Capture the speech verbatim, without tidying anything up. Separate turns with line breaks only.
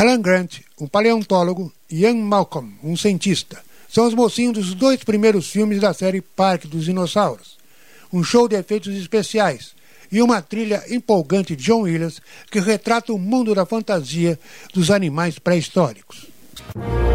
Alan Grant, um paleontólogo, e Ian Malcolm, um cientista. São os mocinhos dos dois primeiros filmes da série Parque dos Dinossauros. Um show de efeitos especiais e uma trilha empolgante de John Williams que retrata o mundo da fantasia dos animais pré-históricos.